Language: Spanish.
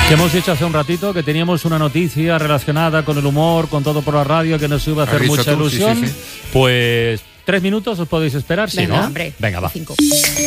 Que hemos dicho hace un ratito que teníamos una noticia relacionada con el humor, con todo por la radio, que nos iba a hacer mucha ilusión. Sí. Pues 3 minutos os podéis esperar, venga, ¿sí, no? Hombre, venga, va. 5.